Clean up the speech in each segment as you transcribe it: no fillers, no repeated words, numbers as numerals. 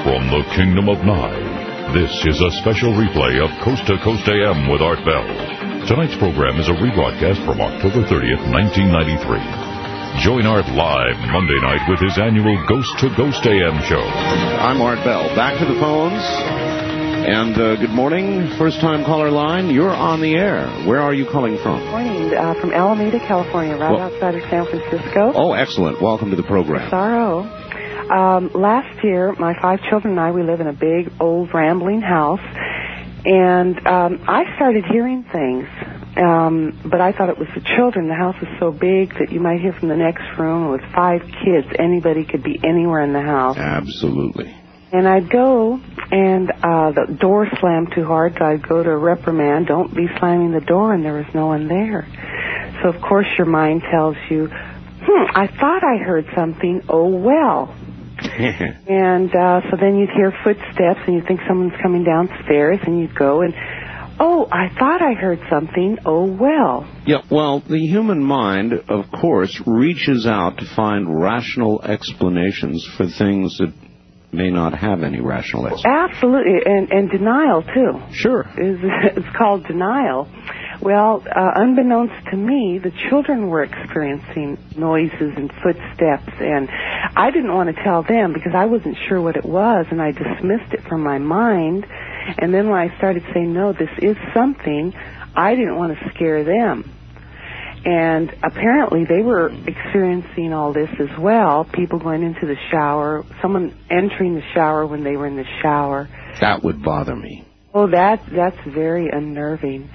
from the Kingdom of Nye. This is a special replay of Coast to Coast AM with Art Bell. Tonight's program is a rebroadcast from October 30th, 1993. Join Art live Monday night with his annual Ghost to Ghost AM show. I'm Art Bell. Back to the phones. And good morning, first-time caller line. You're on the air. Where are you calling from? Good morning, from Alameda, California, outside of San Francisco. Oh, excellent. Welcome to the program. Sorrow. Last year, my 5 children and I, we live in a big, old, rambling house. And I started hearing things. But I thought it was the children. The house was so big that you might hear from the next room. With 5 kids, anybody could be anywhere in the house. Absolutely. And I'd go, and the door slammed too hard, so I'd go to reprimand, don't be slamming the door, and there was no one there. So, of course, your mind tells you, I thought I heard something, oh, well. And so then you'd hear footsteps, and you'd think someone's coming downstairs, and you'd go, and, oh, I thought I heard something, oh, well. Yeah, well, the human mind, of course, reaches out to find rational explanations for things that may not have any rational explanation. Absolutely, and denial, too. Sure. It's called denial. Well, unbeknownst to me, the children were experiencing noises and footsteps, and I didn't want to tell them because I wasn't sure what it was, and I dismissed it from my mind. And then when I started saying, no, this is something, I didn't want to scare them. And apparently they were experiencing all this as well, people going into the shower, someone entering the shower when they were in the shower. That would bother me. Oh, that's very unnerving.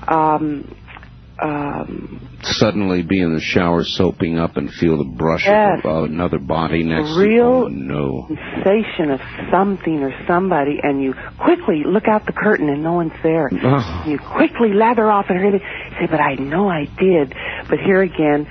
Suddenly be in the shower soaping up and feel the brush of another body next to you. Real no sensation of something or somebody, and you quickly look out the curtain and no one's there. You quickly lather off and say, but I know I did. But here again,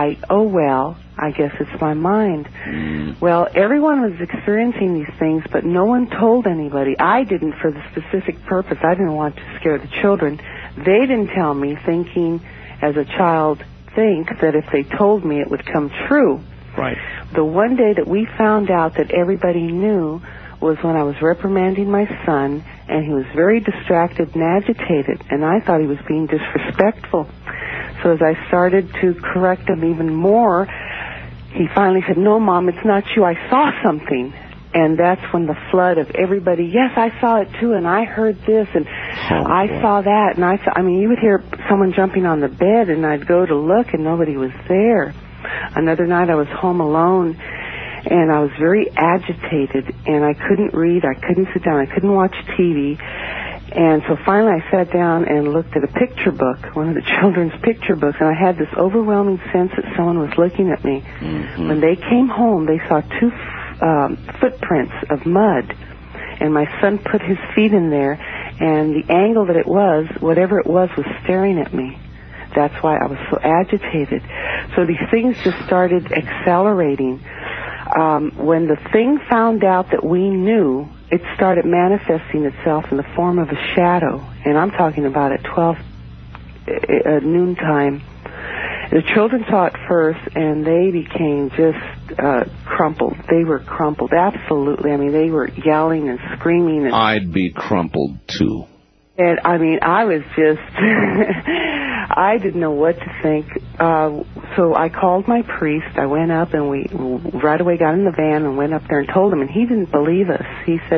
I guess it's my mind. Well, everyone was experiencing these things, but no one told anybody. I didn't for the specific purpose. I didn't want to scare the children. They didn't tell me, thinking, as a child, that if they told me it would come true. Right. The one day that we found out that everybody knew was when I was reprimanding my son, and he was very distracted and agitated, and I thought he was being disrespectful. So as I started to correct him even more, he finally said, no, Mom, it's not you. I saw something. And that's when the flood of everybody, yes, I saw it too, and I heard this, and I saw that, and you would hear someone jumping on the bed, and I'd go to look, and nobody was there. Another night I was home alone, and I was very agitated, and I couldn't read, I couldn't sit down, I couldn't watch TV. And so finally I sat down and looked at a picture book, one of the children's picture books, and I had this overwhelming sense that someone was looking at me. When they came home, they saw 2 footprints of mud, and my son put his feet in there, and the angle that it was, whatever it was staring at me. That's why I was so agitated. So these things just started accelerating. When the thing found out that we knew, it started manifesting itself in the form of a shadow, and I'm talking about at noontime. The children saw it first, and they became just crumpled. They were crumpled, absolutely. They were yelling and screaming. And I'd be crumpled, too. And, I was just... I didn't know what to think. So I called my priest. I went up, and we right away got in the van and went up there and told him, and he didn't believe us. He said,